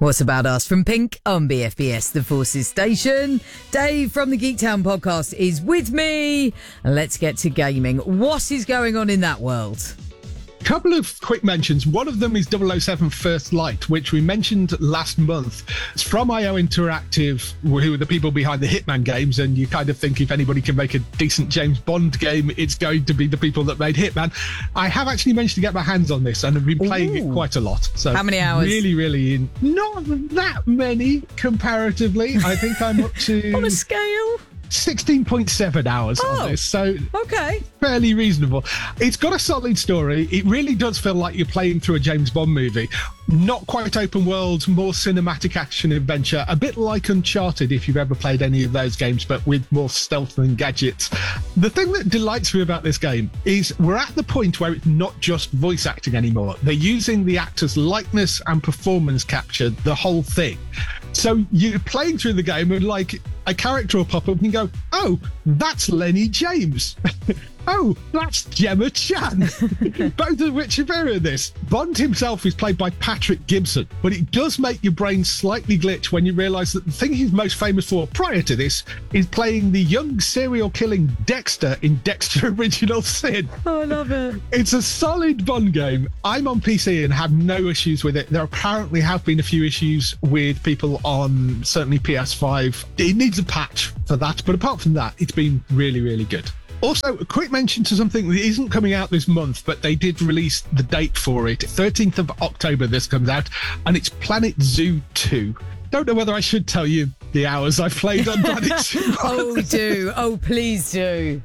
What's About Us from Pink on BFBS, the Forces station. Dave from the Geektown podcast is with me. And let's get to gaming. What is going on in that world? Couple of quick mentions. One of them is 007 First Light, which we mentioned last month. It's from IO Interactive, who are the people behind the Hitman games, and you kind of think if anybody can make a decent James Bond game, it's going to be the people that made Hitman. I have actually managed to get my hands on this and have been playing it quite a lot. So how many hours? Really not that many comparatively. I think I'm up to on a scale 16.7 hours on this, so okay, fairly reasonable. It's got a solid story. It really does feel like you're playing through a James Bond movie. Not quite open world, more cinematic action adventure, a bit like Uncharted if you've ever played any of those games, but with more stealth and gadgets. The thing that delights me about this game is we're at the point where it's not just voice acting anymore. They're using the actor's likeness and performance capture, the whole thing. So you're playing through the game and like a character will pop up and you go, oh, that's Lenny James. Oh, that's Gemma Chan. Both of which appear in this. Bond himself is played by Patrick Gibson, but it does make your brain slightly glitch when you realise that the thing he's most famous for prior to this is playing the young serial killing Dexter in Dexter Original Sin. Oh, I love it. It's a solid Bond game. I'm on PC and have no issues with it. There apparently have been a few issues with people on certainly PS5. It needs a patch for that, but apart from that, it's been really good. Also, a quick mention to something that isn't coming out this month, but they did release the date for it. 13th of October this comes out, and it's Planet Zoo 2. Don't know whether I should tell you the hours I've played on Planet Zoo. Oh, do. Oh, please do.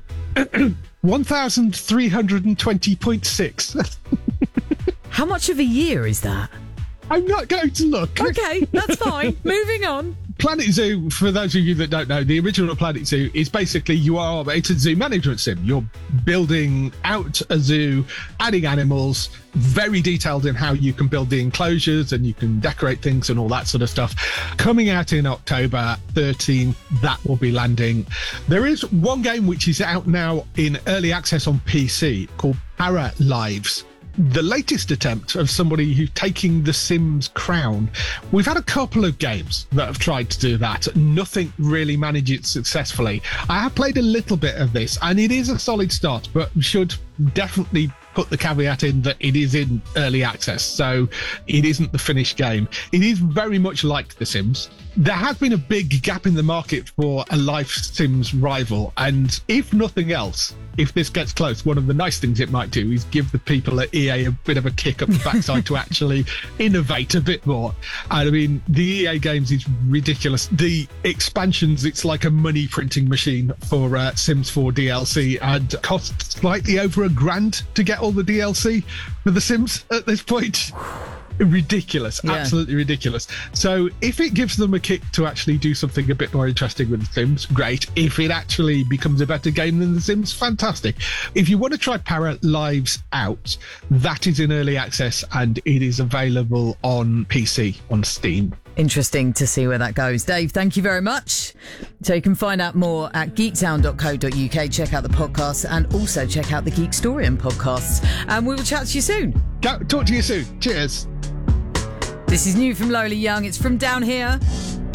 1,320.6. How much of a year is that? I'm not going to look. Okay, that's fine. Moving on. Planet Zoo, for those of you that don't know, the original Planet Zoo is basically it's a zoo management sim. You're building out a zoo, adding animals, very detailed in how you can build the enclosures and you can decorate things and all that sort of stuff. Coming out in October 13, that will be landing. There is one game which is out now in early access on PC called Para Lives. The latest attempt of somebody who's taking the Sims crown. We've had a couple of games that have tried to do that. Nothing really managed it successfully. I have played a little bit of this and it is a solid start, but we should definitely put the caveat in that it is in early access, so it isn't the finished game. It is very much like The Sims. There has been a big gap in the market for a life Sims rival, and if nothing else, if this gets close, one of the nice things it might do is give the people at EA a bit of a kick up the backside to actually innovate a bit more. And I mean, the EA games is ridiculous. The expansions, it's like a money printing machine for Sims 4 DLC and costs slightly over $1,000 to get all the DLC for The Sims at this point. Ridiculous, absolutely ridiculous. So if it gives them a kick to actually do something a bit more interesting with The Sims, great. If it actually becomes a better game than The Sims, fantastic. If you want to try Para Lives out, that is in early access and it is available on PC on Steam. Interesting to see where that goes. Dave, thank you very much. So you can find out more at geektown.co.uk, check out the podcast and also check out the Geek Storian podcasts. And we will chat to you soon. Talk to you soon. Cheers. This is new from Lola Young. It's From Down Here.